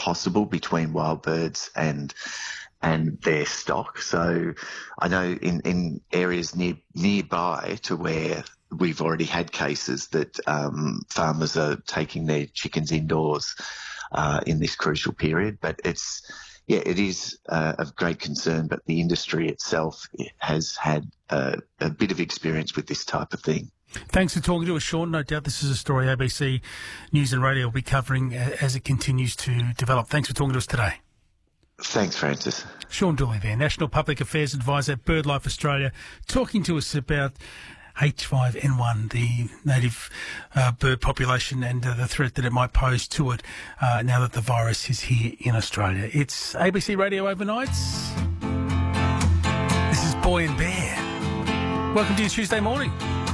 possible between wild birds and their stock. So I know in areas nearby to where we've already had cases that farmers are taking their chickens indoors in this crucial period. But it is of great concern, but the industry itself has had a bit of experience with this type of thing. Thanks for talking to us, Sean. No doubt this is a story ABC News and Radio will be covering as it continues to develop. Thanks for talking to us today. Thanks, Francis. Sean Dooley there, National Public Affairs Advisor at BirdLife Australia, talking to us about H5N1, the native bird population and the threat that it might pose to it now that the virus is here in Australia. It's ABC Radio Overnights. This is Boy and Bear. Welcome to your Tuesday morning.